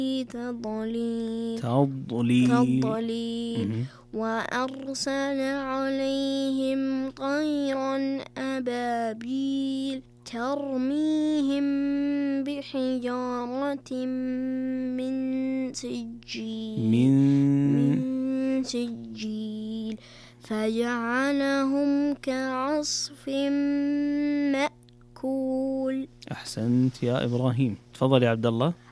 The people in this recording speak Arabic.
تضليل وأرسل عليهم طيرا أبابيل ترميهم بحجارة من سجيل فجعلهم كعصف مأكول. أحسنت يا إبراهيم. تفضل يا عبد الله.